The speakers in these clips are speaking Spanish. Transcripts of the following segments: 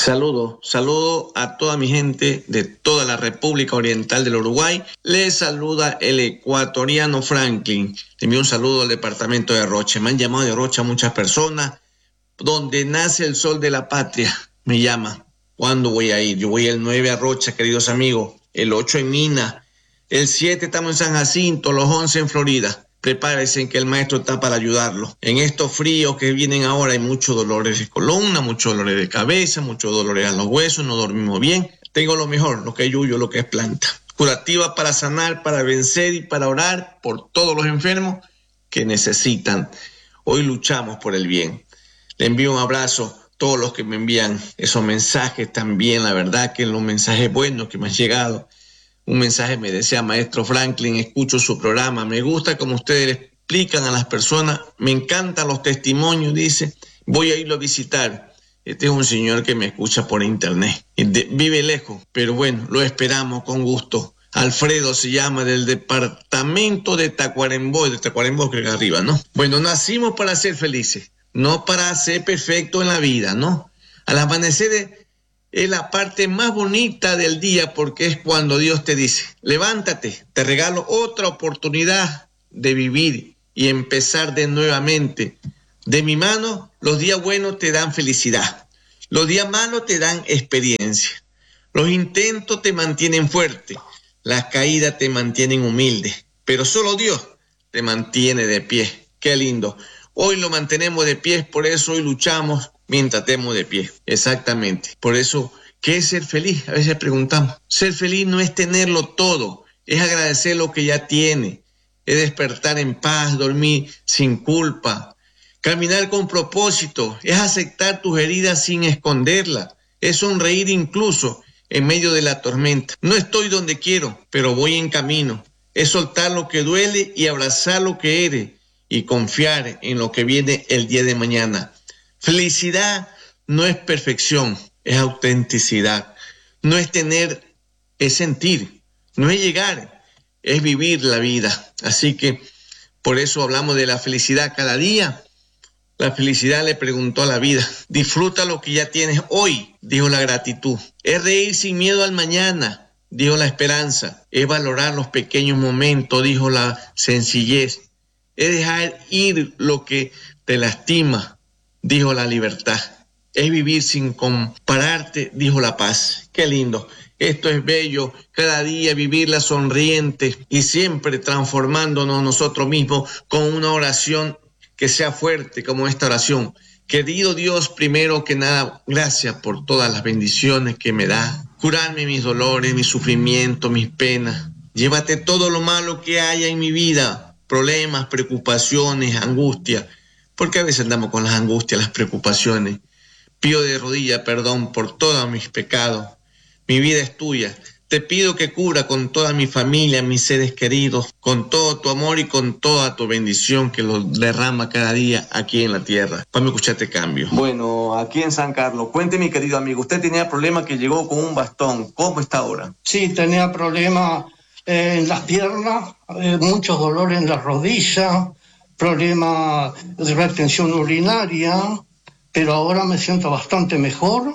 Saludo a toda mi gente de toda la República Oriental del Uruguay. Les saluda el ecuatoriano Franklin. Le envío un saludo al departamento de Rocha. Me han llamado de Rocha muchas personas. Donde nace el sol de la patria, me llama. ¿Cuándo voy a ir? Yo voy el 9 a Rocha, queridos amigos. El 8 en Mina. El 7 estamos en San Jacinto, los 11 en Florida. Prepárense que el maestro está para ayudarlo. En estos fríos que vienen ahora hay muchos dolores de columna, muchos dolores de cabeza, muchos dolores a los huesos, no dormimos bien. Tengo lo mejor, lo que es yuyo, lo que es planta. Curativa para sanar, para vencer y para orar por todos los enfermos que necesitan. Hoy luchamos por el bien. Le envío un abrazo a todos los que me envían esos mensajes también. La verdad que los mensajes buenos que me han llegado. Un mensaje me decía, maestro Franklin, escucho su programa, me gusta como ustedes le explican a las personas, me encantan los testimonios, dice, voy a irlo a visitar. Este es un señor que me escucha por internet, vive lejos, pero bueno, lo esperamos con gusto. Alfredo se llama, del departamento de Tacuarembó creo que arriba, ¿no? Bueno, nacimos para ser felices, no para ser perfectos en la vida, ¿no? Al amanecer es la parte más bonita del día porque es cuando Dios te dice, levántate, te regalo otra oportunidad de vivir y empezar de nuevamente. De mi mano, los días buenos te dan felicidad, los días malos te dan experiencia, los intentos te mantienen fuerte, las caídas te mantienen humilde, pero solo Dios te mantiene de pie. Qué lindo. Hoy lo mantenemos de pie, por eso hoy luchamos mientras estemos de pie. Exactamente. Por eso, ¿qué es ser feliz? A veces preguntamos. Ser feliz no es tenerlo todo, es agradecer lo que ya tiene, es despertar en paz, dormir sin culpa, caminar con propósito, es aceptar tus heridas sin esconderlas, es sonreír incluso en medio de la tormenta. No estoy donde quiero, pero voy en camino. Es soltar lo que duele y abrazar lo que eres y confiar en lo que viene el día de mañana. Felicidad no es perfección, es autenticidad. No es tener, es sentir. No es llegar, es vivir la vida. Así que por eso hablamos de la felicidad cada día. La felicidad le preguntó a la vida, disfruta lo que ya tienes hoy, dijo la gratitud. Es reír sin miedo al mañana, dijo la esperanza. Es valorar los pequeños momentos, dijo la sencillez. Es dejar ir lo que te lastima, dijo la libertad. Es vivir sin compararte, dijo la paz. Qué lindo. Esto es bello, cada día vivirla sonriente y siempre transformándonos nosotros mismos con una oración que sea fuerte como esta oración. Querido Dios, primero que nada, gracias por todas las bendiciones que me da. Curarme mis dolores, mis sufrimientos, mis penas. Llévate todo lo malo que haya en mi vida, problemas, preocupaciones, angustia, porque a veces andamos con las angustias, las preocupaciones. Pido de rodillas perdón por todos mis pecados. Mi vida es tuya. Te pido que cubra con toda mi familia, mis seres queridos, con todo tu amor y con toda tu bendición que lo derrama cada día aquí en la tierra. Para escucharte cambio. Bueno, aquí en San Carlos, cuente mi querido amigo, usted tenía problema que llegó con un bastón. ¿Cómo está ahora? Sí, tenía problemas en las piernas, muchos dolores en las rodillas, problemas de retención urinaria, pero ahora me siento bastante mejor.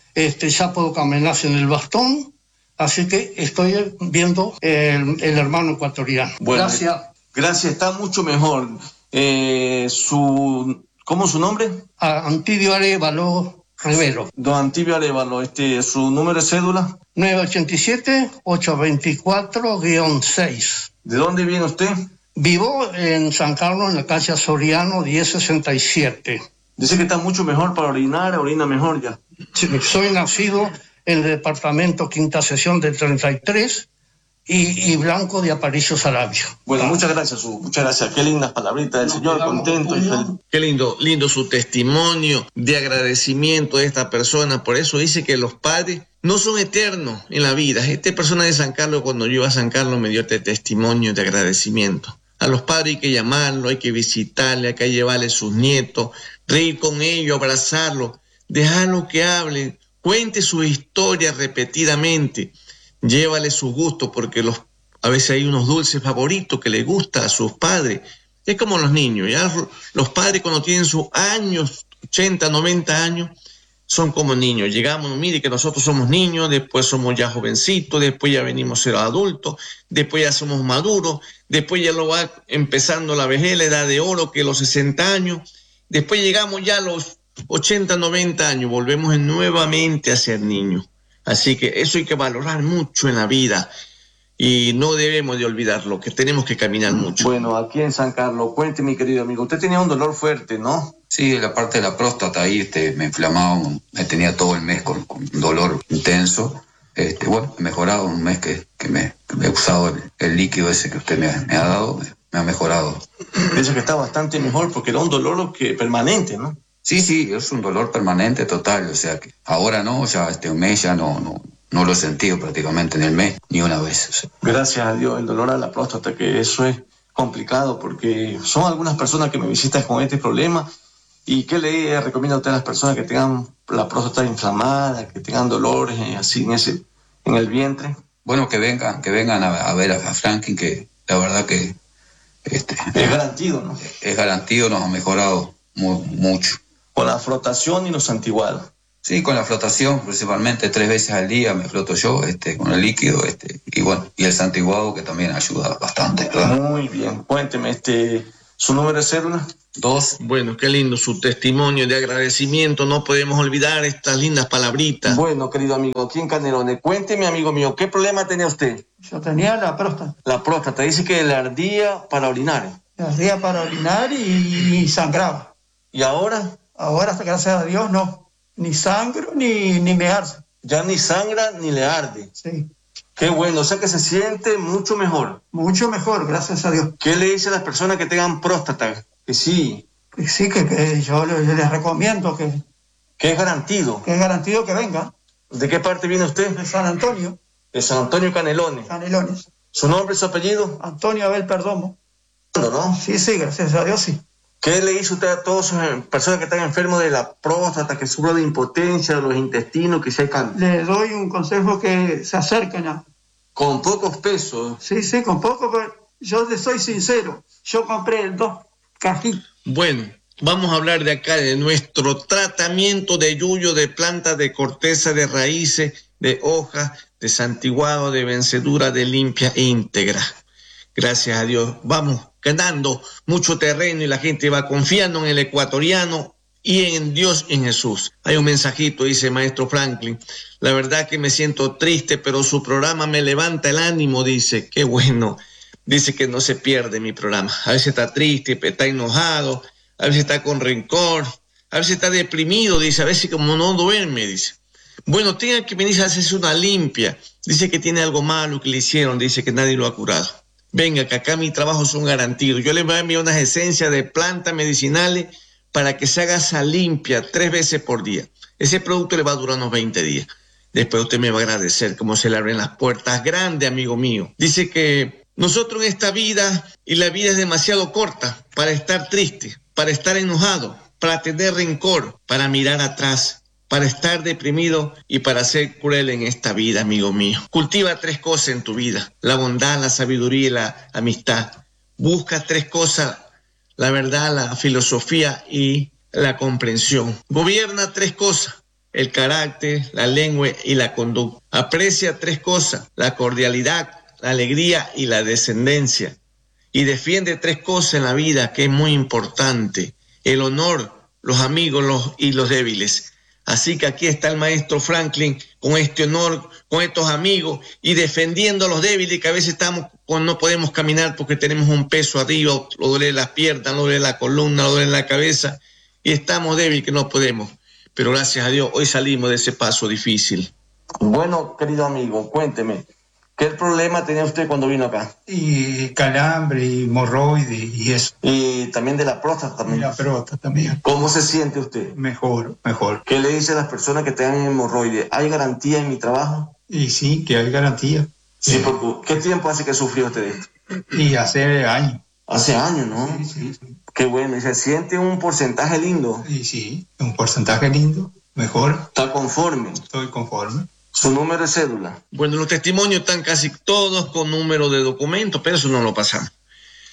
Ya puedo caminar sin el bastón. Así que estoy viendo el hermano ecuatoriano. Bueno, gracias, está mucho mejor. ¿Cómo es su nombre? Antivio Arevalo Rivero. Don Antivio Arevalo, ¿su número de cédula? 987-824-6. ¿De dónde viene usted? Vivo en San Carlos, en la calle Soriano 1067. Dice que está mucho mejor para orinar, orina mejor ya. Sí, soy nacido en el departamento Quinta Sección del 33 y Blanco de Aparicio Sarabia. Bueno, muchas gracias. Qué lindas palabritas del Señor, contento y feliz. Qué lindo su testimonio de agradecimiento de esta persona. Por eso dice que los padres no son eternos en la vida. Esta persona de San Carlos, cuando yo iba a San Carlos, me dio este testimonio de agradecimiento. A los padres hay que llamarlo, hay que visitarle, hay que llevarle sus nietos, reír con ellos, abrazarlos, dejarlos que hablen. Cuente su historia repetidamente, llévale su gusto, porque a veces hay unos dulces favoritos que les gusta a sus padres. Es como los niños, ya los padres cuando tienen sus años, 80, 90 años, son como niños. Llegamos, mire que nosotros somos niños, después somos ya jovencitos, después ya venimos a ser adultos, después ya somos maduros, después ya lo va empezando la vejez, la edad de oro, que los 60 años, después llegamos ya a los 80, 90 años, volvemos nuevamente a ser niños. Así que eso hay que valorar mucho en la vida y no debemos de olvidarlo, que tenemos que caminar mucho. Bueno, aquí en San Carlos, cuente, mi querido amigo, usted tenía un dolor fuerte, ¿no? Sí, la parte de la próstata ahí me inflamaba, me tenía todo el mes con un dolor intenso. Bueno, he mejorado un mes que me he usado el líquido ese que usted me ha dado, me ha mejorado. Pienso que está bastante mejor porque era un dolor permanente, ¿no? Sí, es un dolor permanente total, o sea que ahora no, ya un mes ya no lo he sentido prácticamente en el mes, ni una vez. O sea. Gracias a Dios, el dolor a la próstata, que eso es complicado porque son algunas personas que me visitan con este problema. ¿Y qué le recomienda a usted a las personas que tengan la próstata inflamada, que tengan dolores así en el vientre? Bueno, que vengan a ver a Franklin, que la verdad que es garantido, ¿no? Es garantido, nos ha mejorado mucho. Con la frotación y los antiguados. Sí, con la flotación, principalmente 3 veces al día me floto yo, con el líquido, y bueno, y el santiguado que también ayuda bastante, ¿verdad? Muy bien, cuénteme, ¿su número de cédula? 2. Bueno, qué lindo su testimonio de agradecimiento, no podemos olvidar estas lindas palabritas. Bueno, querido amigo, aquí en Canelones, cuénteme, amigo mío, ¿qué problema tenía usted? Yo tenía la próstata. La próstata, dice que le ardía para orinar. Le ardía para orinar y sangraba. ¿Y ahora? Ahora, gracias a Dios, no. Ni sangro, ni me arde. Ya ni sangra, ni le arde. Sí. Qué bueno, o sea que se siente mucho mejor. Mucho mejor, gracias a Dios. ¿Qué le dice a las personas que tengan próstata? Que sí. Que sí, que yo les recomiendo que... Que es garantido. Que es garantido que venga. ¿De qué parte viene usted? De San Antonio. De San Antonio Canelones. Canelones. ¿Su nombre y su apellido? Antonio Abel Perdomo. ¿No? Sí, gracias a Dios, sí. ¿Qué le dice usted a todas esas personas que están enfermos de la próstata, que sufren de impotencia, de los intestinos, que se hay cambio? Les doy un consejo que se acerquen a... Con pocos pesos. Sí, con poco, pero yo les soy sincero. Yo compré 2 cajitas. Bueno, vamos a hablar de acá de nuestro tratamiento de yuyo, de plantas, de corteza, de raíces, de hojas, de santiguado, de vencedura, de limpia e íntegra. Gracias a Dios, vamos ganando mucho terreno y la gente va confiando en el ecuatoriano y en Dios y en Jesús. Hay un mensajito, dice Maestro Franklin. La verdad que me siento triste, pero su programa me levanta el ánimo, dice. Qué bueno. Dice que no se pierde mi programa. A veces está triste, está enojado, a veces está con rencor, a veces está deprimido, dice, a veces como no duerme, dice. Bueno, tenga que venir a hacerse una limpia. Dice que tiene algo malo que le hicieron, dice que nadie lo ha curado. Venga, que acá mis trabajos son garantidos. Yo le voy a enviar unas esencias de plantas medicinales para que se haga esa limpia 3 veces por día. Ese producto le va a durar unos 20 días. Después usted me va a agradecer cómo se le abren las puertas grandes, amigo mío. Dice que nosotros en esta vida, y la vida es demasiado corta para estar triste, para estar enojado, para tener rencor, para mirar atrás, para estar deprimido y para ser cruel en esta vida, amigo mío. Cultiva 3 cosas en tu vida: la bondad, la sabiduría y la amistad. Busca 3 cosas: la verdad, la filosofía y la comprensión. Gobierna 3 cosas: el carácter, la lengua y la conducta. Aprecia 3 cosas: la cordialidad, la alegría y la descendencia. Y defiende 3 cosas en la vida que es muy importante: el honor, los amigos y los débiles. Así que aquí está el maestro Franklin con este honor, con estos amigos y defendiendo a los débiles, que a veces no podemos caminar porque tenemos un peso arriba, lo duele las piernas, lo duele la columna, lo duele la cabeza y estamos débiles que no podemos. Pero gracias a Dios hoy salimos de ese paso difícil. Bueno, querido amigo, cuénteme, ¿qué problema tenía usted cuando vino acá? Y calambre, y hemorroides, y eso. Y también de la próstata también. Y la próstata también. ¿Cómo se siente usted? Mejor. ¿Qué le dice a las personas que tengan hemorroides? ¿Hay garantía en mi trabajo? Y sí, que hay garantía. Sí, porque ¿qué tiempo hace que sufrió usted de esto? Y hace años. Hace años, ¿no? Sí. Qué bueno, y se siente un porcentaje lindo. Y sí, un porcentaje lindo, mejor. ¿Está conforme? Estoy conforme. ¿Su número de cédula? Bueno, los testimonios están casi todos con número de documento, pero eso no lo pasamos.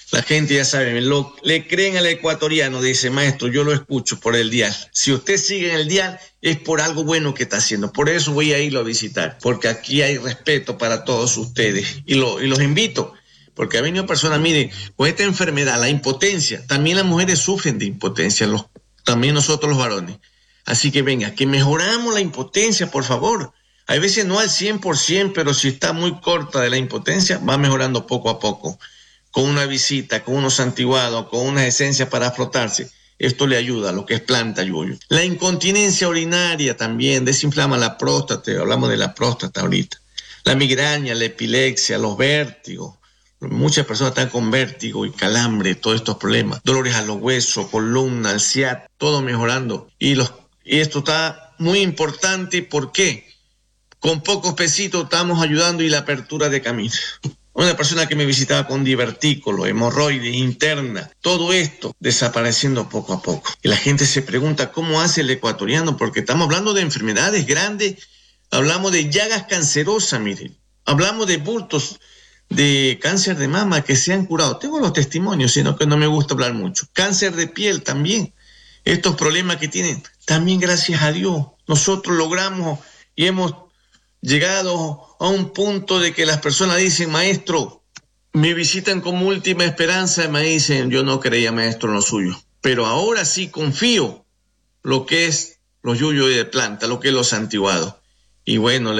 La gente ya sabe, le creen al ecuatoriano, dice, maestro, yo lo escucho por el dial. Si usted sigue en el dial, es por algo bueno que está haciendo. Por eso voy a irlo a visitar, porque aquí hay respeto para todos ustedes. Y los invito, porque ha venido personas, miren, con esta enfermedad, la impotencia, también las mujeres sufren de impotencia, también nosotros los varones. Así que venga, que mejoramos la impotencia, por favor. Hay veces no al 100%, pero si está muy corta de la impotencia, va mejorando poco a poco. Con una visita, con unos santiguados, con unas esencias para frotarse. Esto le ayuda a lo que es planta yuyo. La incontinencia urinaria también desinflama la próstata, hablamos de la próstata ahorita. La migraña, la epilepsia, los vértigos. Muchas personas están con vértigo y calambre, todos estos problemas. Dolores a los huesos, columna, el ciático, todo mejorando. Y esto está muy importante, ¿por qué? Con pocos pesitos estamos ayudando y la apertura de caminos. Una persona que me visitaba con divertículo, hemorroides, interna, todo esto desapareciendo poco a poco. Y la gente se pregunta cómo hace el ecuatoriano, porque estamos hablando de enfermedades grandes, hablamos de llagas cancerosas, miren, hablamos de bultos de cáncer de mama que se han curado. Tengo los testimonios, sino que no me gusta hablar mucho. Cáncer de piel también. Estos problemas que tienen, también gracias a Dios, nosotros logramos y hemos llegado a un punto de que las personas dicen, maestro, me visitan como última esperanza y me dicen, yo no creía, maestro, en lo suyo, pero ahora sí confío lo que es los yuyos de planta, lo que es los santiguados. Y bueno,